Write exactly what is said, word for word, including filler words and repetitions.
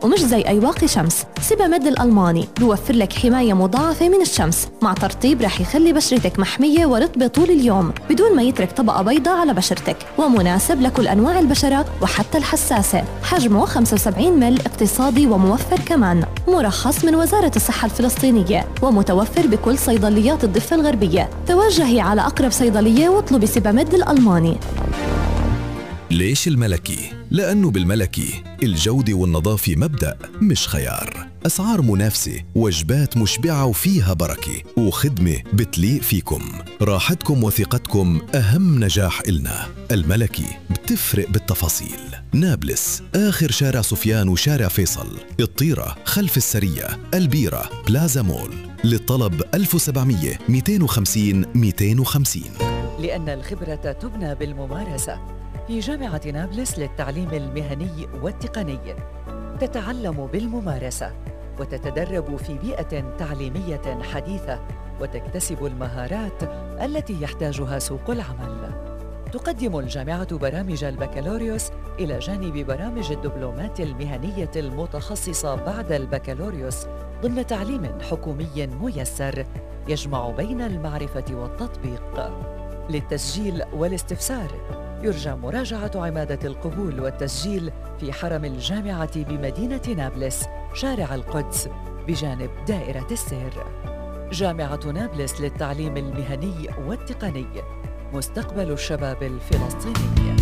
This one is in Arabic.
ومش زي أي واقي شمس. سيباميد الألماني بيوفر لك حماية مضاعفة من الشمس مع ترطيب رح يخلي بشرتك محمية ورطبة طول اليوم بدون ما يترك طبقة بيضاء على بشرتك، ومناسب لكل أنواع البشرات وحتى الحساسة. حجمه خمسة وسبعين مل، اقتصادي وموفر كمان، مرخص من وزارة الصحة الفلسطينية ومتوفر بكل صيدليات الضفة الغربية. توجهي على أقرب صيدلية واطلبي سيباميد الألماني. ليش الملكي؟ لأنه بالملكي الجودة والنظافة مبدأ مش خيار، أسعار منافسة، وجبات مشبعة وفيها بركة، وخدمة بتليق فيكم. راحتكم وثقتكم أهم نجاح إلنا. الملكي بتفرق بالتفاصيل. نابلس، آخر شارع سفيان وشارع فيصل، الطيرة خلف السرية، البيرة، بلازا مول. للطلب ألف وسبعمية مئتين وخمسين مئتين وخمسين. لأن الخبرة تبنى بالممارسة. في جامعة نابلس للتعليم المهني والتقني تتعلم بالممارسة وتتدرب في بيئة تعليمية حديثة وتكتسب المهارات التي يحتاجها سوق العمل. تقدم الجامعة برامج البكالوريوس إلى جانب برامج الدبلومات المهنية المتخصصة بعد البكالوريوس ضمن تعليم حكومي ميسر يجمع بين المعرفة والتطبيق. للتسجيل والاستفسار يرجى مراجعة عمادة القبول والتسجيل في حرم الجامعة بمدينة نابلس، شارع القدس بجانب دائرة السير. جامعة نابلس للتعليم المهني والتقني، مستقبل الشباب الفلسطيني.